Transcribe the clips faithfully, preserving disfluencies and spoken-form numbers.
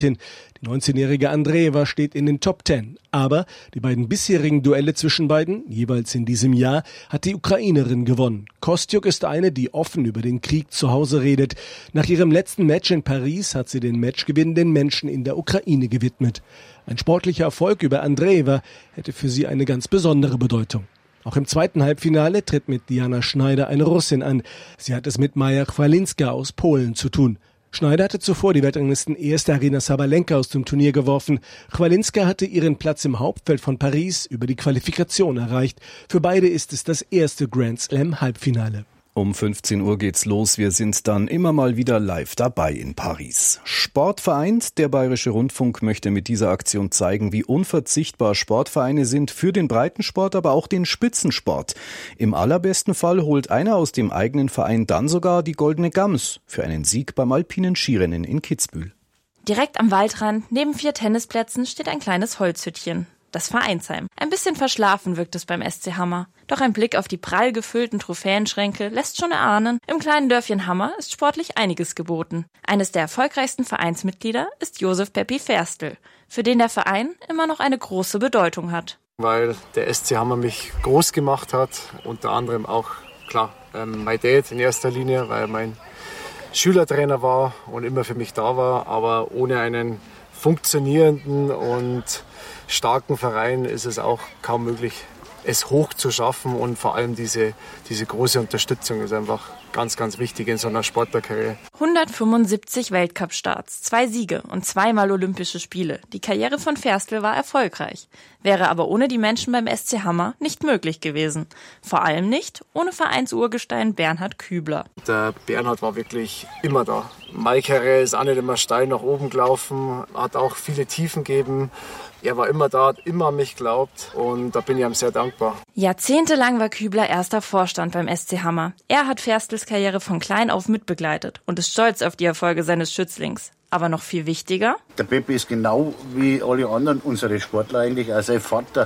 Die neunzehnjährige Andreeva steht in den Top Ten. Aber die beiden bisherigen Duelle zwischen beiden, jeweils in diesem Jahr, hat die Ukrainerin gewonnen. Kostyuk ist eine, die offen über den Krieg zu Hause redet. Nach ihrem letzten Match in Paris hat sie den Matchgewinn den Menschen in der Ukraine gewidmet. Ein sportlicher Erfolg über Andreeva hätte für sie eine ganz besondere Bedeutung. Auch im zweiten Halbfinale tritt mit Diana Schneider eine Russin an. Sie hat es mit Maja Chwalinska aus Polen zu tun. Schneider hatte zuvor die Weltranglisten erste Aryna Sabalenka aus dem Turnier geworfen. Chwalinska hatte ihren Platz im Hauptfeld von Paris über die Qualifikation erreicht. Für beide ist es das erste Grand Slam Halbfinale. Um fünfzehn Uhr geht's los. Wir sind dann immer mal wieder live dabei in Paris. Sport vereint. Der Bayerische Rundfunk möchte mit dieser Aktion zeigen, wie unverzichtbar Sportvereine sind für den Breitensport, aber auch den Spitzensport. Im allerbesten Fall holt einer aus dem eigenen Verein dann sogar die Goldene Gams für einen Sieg beim alpinen Skirennen in Kitzbühel. Direkt am Waldrand, neben vier Tennisplätzen, steht ein kleines Holzhüttchen. Das Vereinsheim. Ein bisschen verschlafen wirkt es beim S C Hammer. Doch ein Blick auf die prall gefüllten Trophäenschränke lässt schon erahnen, im kleinen Dörfchen Hammer ist sportlich einiges geboten. Eines der erfolgreichsten Vereinsmitglieder ist Josef Peppi Ferstl, für den der Verein immer noch eine große Bedeutung hat. Weil der S C Hammer mich groß gemacht hat, unter anderem auch, klar, ähm, mein Dad in erster Linie, weil mein Schülertrainer war und immer für mich da war, aber ohne einen funktionierenden und starken Verein ist es auch kaum möglich, es hoch zu schaffen, und vor allem diese, diese große Unterstützung ist einfach ganz, ganz wichtig in so einer Sportlerkarriere. hundertfünfundsiebzig Weltcup-Starts, zwei Siege und zweimal Olympische Spiele. Die Karriere von Ferstl war erfolgreich, wäre aber ohne die Menschen beim S C Hammer nicht möglich gewesen. Vor allem nicht ohne Vereinsurgestein Bernhard Kübler. Der Bernhard war wirklich immer da. Meine Karriere ist auch nicht immer steil nach oben gelaufen, hat auch viele Tiefen gegeben. Er war immer da, hat immer an mich geglaubt, und da bin ich ihm sehr dankbar. Jahrzehntelang war Kübler erster Vorstand beim S C Hammer. Er hat Ferstls Karriere von klein auf mitbegleitet und ist stolz auf die Erfolge seines Schützlings. Aber noch viel wichtiger: Der Peppi ist genau wie alle anderen unsere Sportler eigentlich, auch sein Vater,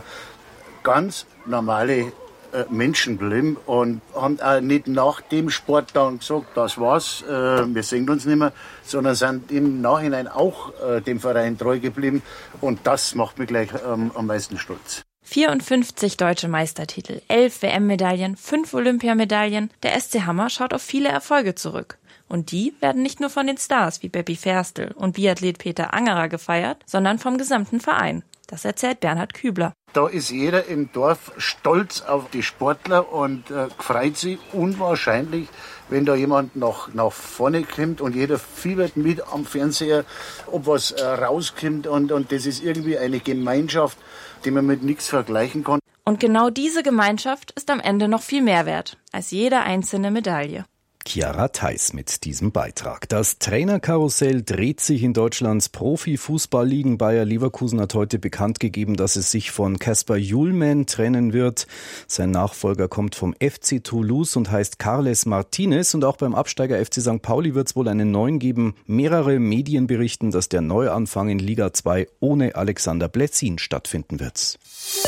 ganz normale äh, Menschen geblieben und haben auch nicht nach dem Sport dann gesagt, das war's, äh, wir sehen uns nicht mehr, sondern sind im Nachhinein auch äh, dem Verein treu geblieben, und das macht mich gleich ähm, am meisten stolz. vierundfünfzig deutsche Meistertitel, elf W M-Medaillen, fünf Olympiamedaillen. Der S C Hammer schaut auf viele Erfolge zurück. Und die werden nicht nur von den Stars wie Peppi Ferstl und Biathlet Peter Angerer gefeiert, sondern vom gesamten Verein. Das erzählt Bernhard Kübler. Da ist jeder im Dorf stolz auf die Sportler und äh, freut sich unwahrscheinlich, wenn da jemand nach, nach vorne kommt, und jeder fiebert mit am Fernseher, ob was äh, rauskommt, und, und das ist irgendwie eine Gemeinschaft, die man mit nichts vergleichen kann. Und genau diese Gemeinschaft ist am Ende noch viel mehr wert als jede einzelne Medaille. Chiara Theiss mit diesem Beitrag. Das Trainerkarussell dreht sich in Deutschlands Profifußballligen. Bayer Leverkusen hat heute bekannt gegeben, dass es sich von Kasper Hjulmand trennen wird. Sein Nachfolger kommt vom F C Toulouse und heißt Carles Martinez. Und auch beim Absteiger F C Sankt Pauli wird es wohl einen neuen geben. Mehrere Medien berichten, dass der Neuanfang in Liga zwei ohne Alexander Blezzin stattfinden wird.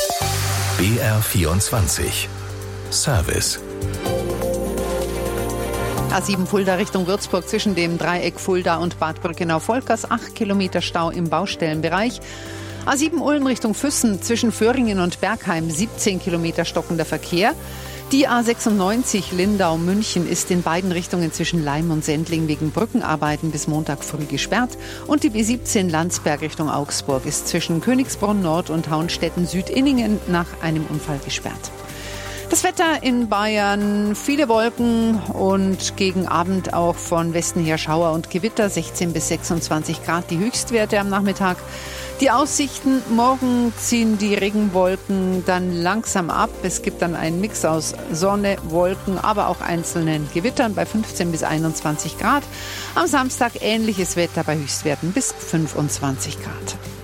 B R vierundzwanzig Service. A sieben Fulda Richtung Würzburg zwischen dem Dreieck Fulda und Bad Brückenau-Volkers, acht Kilometer Stau im Baustellenbereich. A sieben Ulm Richtung Füssen zwischen Föhringen und Bergheim, siebzehn Kilometer stockender Verkehr. Die A sechsundneunzig Lindau-München ist in beiden Richtungen zwischen Laim und Sendling wegen Brückenarbeiten bis Montag früh gesperrt. Und die B siebzehn Landsberg Richtung Augsburg ist zwischen Königsbrunn Nord und Hauenstetten-Südinningen nach einem Unfall gesperrt. Das Wetter in Bayern, viele Wolken und gegen Abend auch von Westen her Schauer und Gewitter, sechzehn bis sechsundzwanzig Grad die Höchstwerte am Nachmittag. Die Aussichten: morgen ziehen die Regenwolken dann langsam ab. Es gibt dann einen Mix aus Sonne, Wolken, aber auch einzelnen Gewittern bei fünfzehn bis einundzwanzig Grad. Am Samstag ähnliches Wetter bei Höchstwerten bis fünfundzwanzig Grad.